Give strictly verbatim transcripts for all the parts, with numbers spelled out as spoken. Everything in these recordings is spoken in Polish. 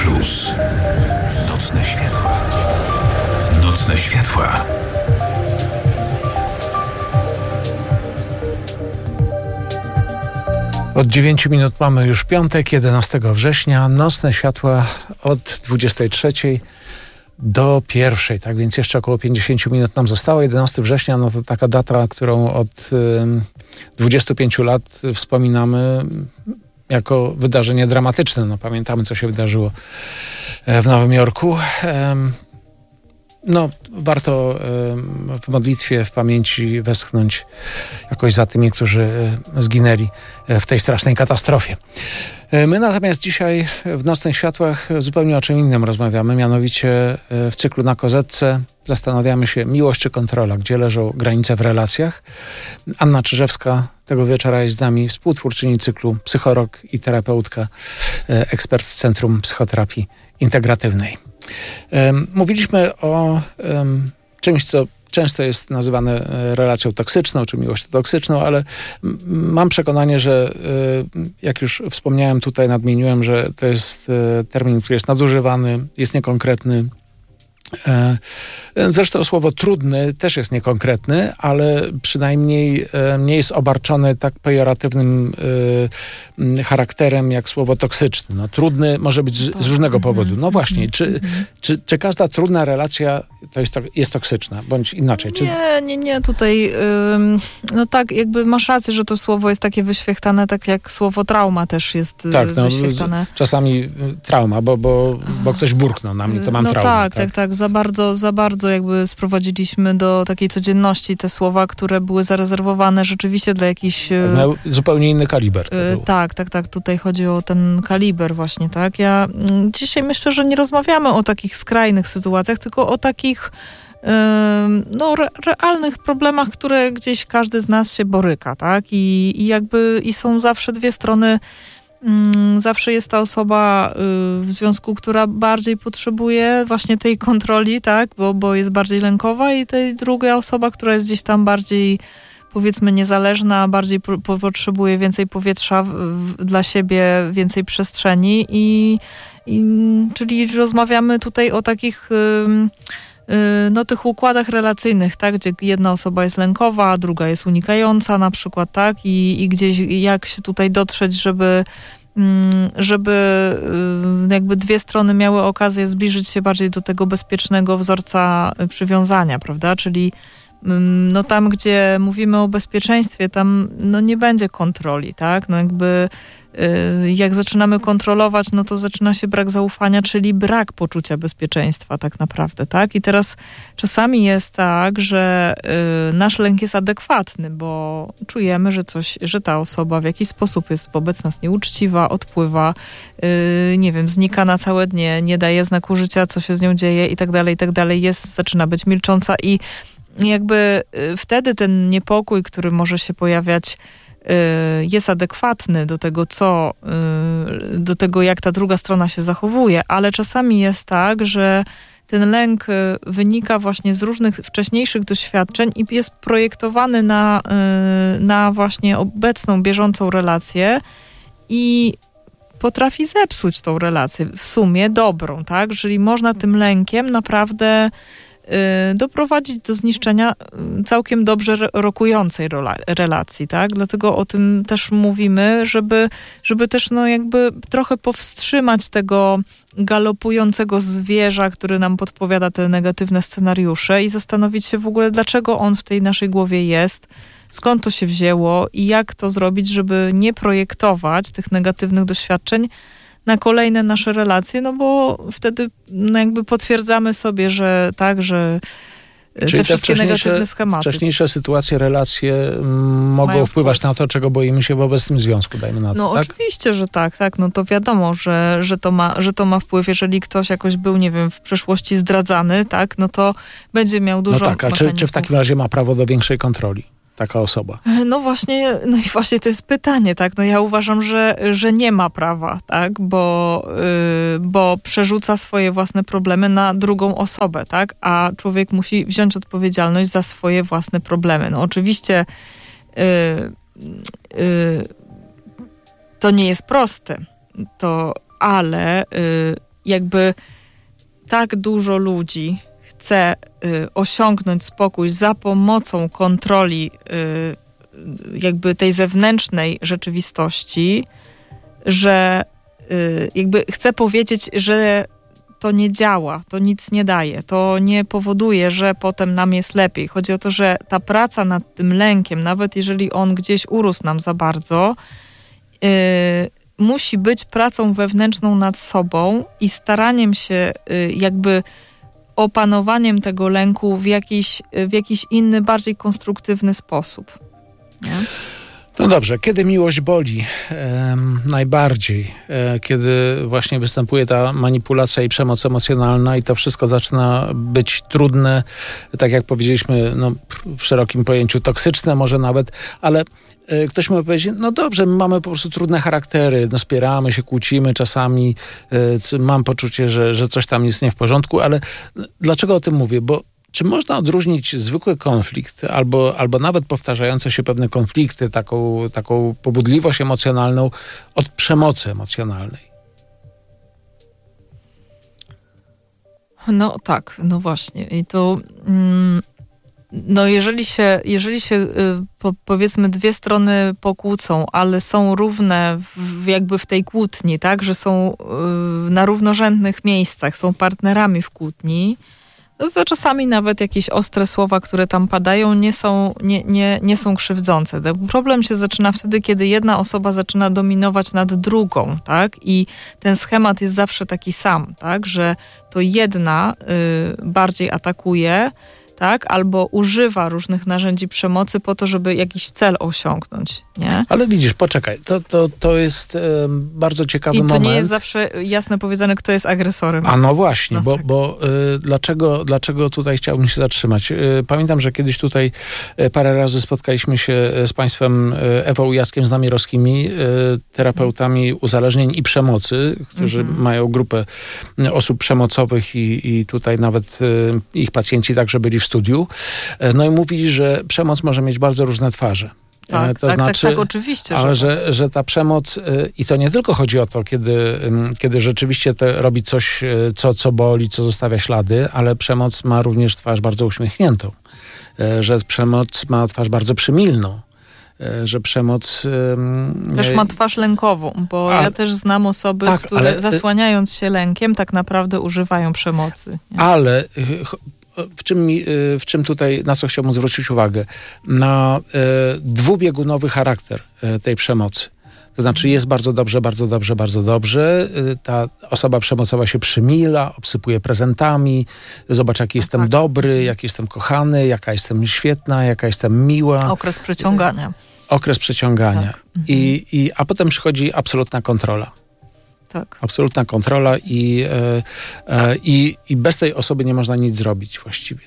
Plus. Nocne światła. Nocne światła. Od dziewięciu minut mamy już piątek, jedenastego września. Nocne światła od dwudziestej trzeciej do pierwszej, tak więc jeszcze około pięćdziesiąt minut nam zostało. jedenastego września, no to taka data, którą od y, dwudziestu pięciu lat wspominamy jako wydarzenie dramatyczne. No, pamiętamy, co się wydarzyło w Nowym Jorku. No, warto w modlitwie, w pamięci westchnąć jakoś za tymi, którzy zginęli w tej strasznej katastrofie. My natomiast dzisiaj w Nocnych Światłach zupełnie o czym innym rozmawiamy, mianowicie w cyklu Na Kozetce zastanawiamy się, miłość czy kontrola, gdzie leżą granice w relacjach. Anna Czyżewska tego wieczora jest z nami, współtwórczyni cyklu, psycholog i terapeutka, ekspert z Centrum Psychoterapii Integratywnej. Mówiliśmy o um, czymś, co często jest nazywane relacją toksyczną, czy miłością toksyczną, ale mam przekonanie, że jak już wspomniałem tutaj, nadmieniłem, że to jest termin, który jest nadużywany, jest niekonkretny. Zresztą słowo trudny też jest niekonkretny, ale przynajmniej nie jest obarczone tak pejoratywnym charakterem jak słowo toksyczny. No, trudny może być z, z różnego powodu. No właśnie, czy, czy, czy każda trudna relacja to jest, jest toksyczna, bądź inaczej? Czy... Nie, nie, nie, tutaj ym, no tak, jakby masz rację, że to słowo jest takie wyświechtane, tak jak słowo trauma też jest tak, no, wyświechtane. Czasami trauma, bo, bo, bo ktoś burknął na mnie, to mam no traumę. Tak, tak, tak, tak. Za bardzo, za bardzo jakby sprowadziliśmy do takiej codzienności te słowa, które były zarezerwowane rzeczywiście dla jakichś... Miał zupełnie inny kaliber. Yy, tak, tak, tak. Tutaj chodzi o ten kaliber właśnie, tak. Ja mm, dzisiaj myślę, że nie rozmawiamy o takich skrajnych sytuacjach, tylko o takich yy, no, re, realnych problemach, które gdzieś każdy z nas się boryka, tak. I, i jakby i są zawsze dwie strony. Zawsze jest ta osoba w związku, która bardziej potrzebuje właśnie tej kontroli, tak, bo, bo jest bardziej lękowa, i tej druga osoba, która jest gdzieś tam bardziej, powiedzmy, niezależna, bardziej po, potrzebuje więcej powietrza w, w, dla siebie, więcej przestrzeni i, i czyli rozmawiamy tutaj o takich no tych układach relacyjnych, tak, gdzie jedna osoba jest lękowa, a druga jest unikająca na przykład, tak, i, i gdzieś jak się tutaj dotrzeć, żeby żeby jakby dwie strony miały okazję zbliżyć się bardziej do tego bezpiecznego wzorca przywiązania, prawda, czyli no tam, gdzie mówimy o bezpieczeństwie, tam no nie będzie kontroli, tak, no jakby jak zaczynamy kontrolować, no to zaczyna się brak zaufania, czyli brak poczucia bezpieczeństwa tak naprawdę, tak? I teraz czasami jest tak, że y, nasz lęk jest adekwatny, bo czujemy, że coś, że ta osoba w jakiś sposób jest wobec nas nieuczciwa, odpływa, y, nie wiem, znika na całe dnie, nie daje znaku życia, co się z nią dzieje i tak dalej, i tak dalej, jest, zaczyna być milcząca i jakby y, wtedy ten niepokój, który może się pojawiać, jest adekwatny do tego, co, do tego, jak ta druga strona się zachowuje, ale czasami jest tak, że ten lęk wynika właśnie z różnych wcześniejszych doświadczeń i jest projektowany na, na właśnie obecną, bieżącą relację i potrafi zepsuć tą relację, w sumie dobrą, tak? Czyli można tym lękiem naprawdę doprowadzić do zniszczenia całkiem dobrze rokującej relacji, tak? Dlatego o tym też mówimy, żeby, żeby też no jakby trochę powstrzymać tego galopującego zwierza, który nam podpowiada te negatywne scenariusze i zastanowić się w ogóle, dlaczego on w tej naszej głowie jest, skąd to się wzięło i jak to zrobić, żeby nie projektować tych negatywnych doświadczeń na kolejne nasze relacje, no bo wtedy no jakby potwierdzamy sobie, że tak, że Czyli te wszystkie te negatywne schematy. Wcześniejsze sytuacje, relacje mogą Mają wpływać wpływ. na to, czego boimy się w obecnym związku, dajmy na to, No tak? oczywiście, że tak, tak, no to wiadomo, że, że, to ma, że to ma wpływ, jeżeli ktoś jakoś był, nie wiem, w przeszłości zdradzany, tak, no to będzie miał dużo No tak, a czy, czy w takim razie ma prawo do większej kontroli taka osoba? No właśnie, no i właśnie to jest pytanie, tak, no ja uważam, że, że nie ma prawa, tak, bo, yy, bo przerzuca swoje własne problemy na drugą osobę, tak, a człowiek musi wziąć odpowiedzialność za swoje własne problemy. No oczywiście yy, yy, to nie jest proste, to, ale yy, jakby tak dużo ludzi chce y, osiągnąć spokój za pomocą kontroli y, jakby tej zewnętrznej rzeczywistości, że y, jakby chcę powiedzieć, że to nie działa, to nic nie daje, to nie powoduje, że potem nam jest lepiej. Chodzi o to, że ta praca nad tym lękiem, nawet jeżeli on gdzieś urósł nam za bardzo, yy, musi być pracą wewnętrzną nad sobą i staraniem się yy, jakby opanowaniem tego lęku w jakiś, w jakiś inny, bardziej konstruktywny sposób. Nie? No dobrze, kiedy miłość boli e, najbardziej, e, kiedy właśnie występuje ta manipulacja i przemoc emocjonalna i to wszystko zaczyna być trudne, tak jak powiedzieliśmy, no, w szerokim pojęciu toksyczne może nawet, ale e, ktoś może powiedzieć, no dobrze, my mamy po prostu trudne charaktery, no, spieramy się, kłócimy czasami, e, mam poczucie, że, że coś tam jest nie w porządku, ale dlaczego o tym mówię? Bo czy można odróżnić zwykły konflikt albo, albo nawet powtarzające się pewne konflikty, taką, taką pobudliwość emocjonalną od przemocy emocjonalnej? No tak, no właśnie. I to mm, no jeżeli się, jeżeli się y, po, powiedzmy dwie strony pokłócą, ale są równe w, jakby w tej kłótni, tak, że są y, na równorzędnych miejscach, są partnerami w kłótni, to czasami nawet jakieś ostre słowa, które tam padają, nie są, nie, nie, nie są krzywdzące. Problem się zaczyna wtedy, kiedy jedna osoba zaczyna dominować nad drugą, tak? I ten schemat jest zawsze taki sam, tak? Że to jedna y, bardziej atakuje, tak? Albo używa różnych narzędzi przemocy po to, żeby jakiś cel osiągnąć, nie? Ale widzisz, poczekaj, to, to, to jest um, bardzo ciekawy moment. I to moment. Nie jest zawsze jasne powiedziane, kto jest agresorem. A no właśnie, no bo, tak. bo y, dlaczego, dlaczego tutaj chciałbym się zatrzymać? Y, pamiętam, że kiedyś tutaj y, parę razy spotkaliśmy się z państwem y, Ewą i Jackiem Znamierowskimi, y, terapeutami uzależnień i przemocy, którzy mm-hmm. mają grupę osób przemocowych i, i tutaj nawet y, ich pacjenci także byli w studiu. No i mówili, że przemoc może mieć bardzo różne twarze. Tak, to tak, znaczy, tak, tak, oczywiście. Ale że, że, że ta przemoc, i to nie tylko chodzi o to, kiedy, kiedy rzeczywiście to robi coś, co, co boli, co zostawia ślady, ale przemoc ma również twarz bardzo uśmiechniętą. Że przemoc ma twarz bardzo przymilną. Że przemoc... Też ma twarz lękową, bo a, ja też znam osoby, tak, które ale, zasłaniając się lękiem, tak naprawdę używają przemocy. Nie? Ale... W czym, w czym tutaj, na co chciałbym zwrócić uwagę? Na e, dwubiegunowy charakter e, tej przemocy. To znaczy jest bardzo dobrze, bardzo dobrze, bardzo dobrze. E, ta osoba przemocowa się przymila, obsypuje prezentami, zobacz, jaki no jestem tak. dobry, jaki jestem kochany, jaka jestem świetna, jaka jestem miła. Okres przeciągania. E, okres przeciągania. Tak. Mhm. I, i, a potem przychodzi absolutna kontrola. Tak. Absolutna kontrola i, e, e, i, i bez tej osoby nie można nic zrobić właściwie.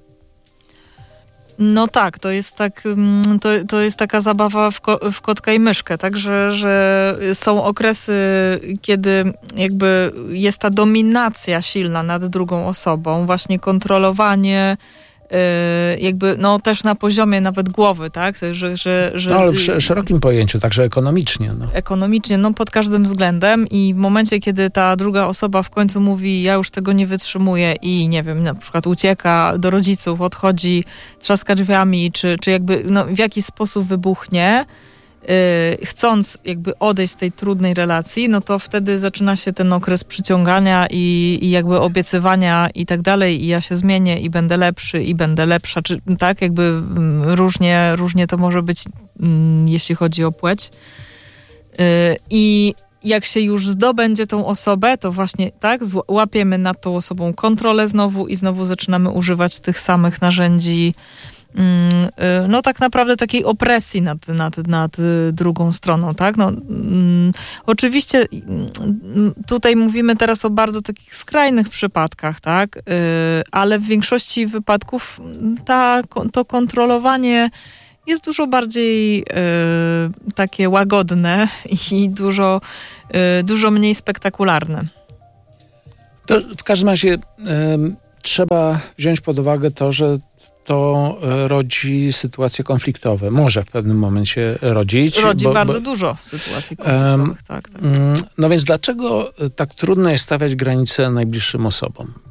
No tak, to jest tak, to, to jest taka zabawa w, ko, w kotka i myszkę, tak, że, że są okresy, kiedy jakby jest ta dominacja silna nad drugą osobą, właśnie kontrolowanie, jakby, no też na poziomie nawet głowy, tak? Że, że, że, no ale w szerokim pojęciu, także ekonomicznie. No. Ekonomicznie, no pod każdym względem i w momencie, kiedy ta druga osoba w końcu mówi, ja już tego nie wytrzymuję i nie wiem, na przykład ucieka do rodziców, odchodzi, trzaska drzwiami, czy, czy jakby no, w jakiś sposób wybuchnie, Yy, chcąc jakby odejść z tej trudnej relacji, no to wtedy zaczyna się ten okres przyciągania i, i jakby obiecywania i tak dalej i ja się zmienię i będę lepszy i będę lepsza, czy tak jakby mm, różnie, różnie to może być, mm, jeśli chodzi o płeć. Yy, I jak się już zdobędzie tą osobę, to właśnie tak, łapiemy nad tą osobą kontrolę znowu i znowu zaczynamy używać tych samych narzędzi, no tak naprawdę takiej opresji nad, nad, nad drugą stroną, tak? No, mm, oczywiście tutaj mówimy teraz o bardzo takich skrajnych przypadkach, tak? Ale w większości wypadków ta, to kontrolowanie jest dużo bardziej y, takie łagodne i dużo, y, dużo mniej spektakularne. To w każdym razie y, trzeba wziąć pod uwagę to, że to rodzi sytuacje konfliktowe. Może w pewnym momencie rodzić. Rodzi bo, bardzo bo, dużo sytuacji konfliktowych, um, tak, tak. No więc dlaczego tak trudno jest stawiać granice najbliższym osobom?